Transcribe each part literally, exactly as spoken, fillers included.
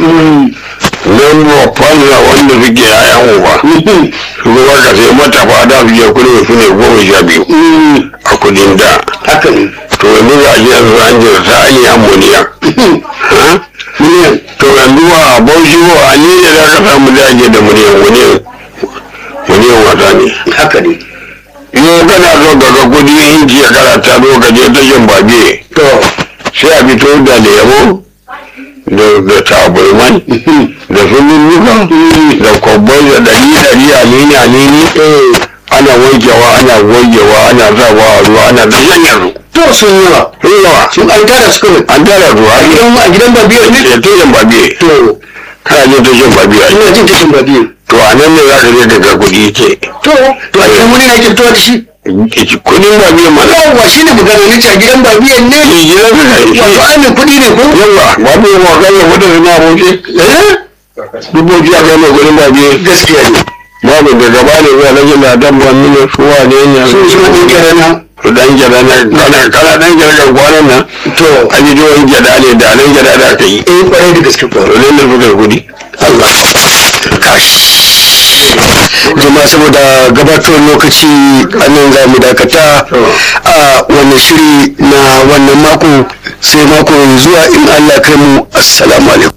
nan ba falla wanda suke yayan uba su kuma ka sai mata fada su je kudin su ne goma sha biyu a kudin da haka ne to yanzu ga shi yanzu an jira ta an yi amoniya to yanzu ba a bauchi ba a ne da za ka samu daji da miliyan miliyan miliyan wata ne haka ne yau kana so ka ga kudi inji ya karata zo ka je tashin babe to sai a fito da lemo da taburmai da sululluka da kwabbai da dari dari alini alini ana wankewa ana gogewa ana sawa a ruwa ana da shanyar su to sun yawa sun yawa sun an tara su kawai an tara su a gidan a gidan babiyo ne da tashin babe to kana jin tashin babe a ina jin tashin babiyo to a nan ne za ka je ka ga kuɗi ce to to a gidan wani na kirto da shi kudin babiya mana yawwa shi ne magana ne a gidan babiyan ne ke gidan ka kai wato ai mai kuɗi ne ko yawa babu yawa kan ya kuɗin suna boke eh duboki a kai mai kudin babiya gaskiya ne babu da gaba ne zuwa na jina dan ban nuna suwa ne ne sun shi wani kere na su dan gyada na kana kana dan gyada kan kwanan nan to a ji jiwon gyada ne da nan gyada da aka yi eh kwarai da gaske to kwarai ne da suka kudi Allah jama'a saboda gabatar lokaci a nan za mu dakata a wannan shiri na wannan mako sai mako zuwa in Allah kai mu assalamu alaikum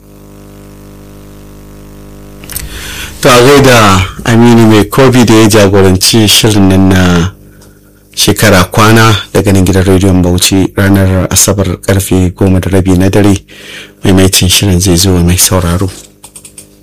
to a gaida Aminu mai kobi da ya jagoranci shirin nan na shekara kwana daga nan gidan rediyon Bauchi ranar Asabar karfe goma da rabi na dare maimaitin shirin zai zo mai sauraro.